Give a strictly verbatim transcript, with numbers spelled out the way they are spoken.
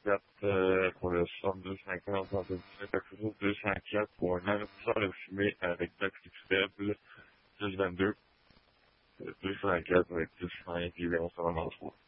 quatre euh, pour le soixante deux cinquante en quelque chose deux cent quatre pour un amortisseur de fumée avec batterie faible, dix vingt-deux, deux cent quatre avec dix cinq et on s'en ramasse trois.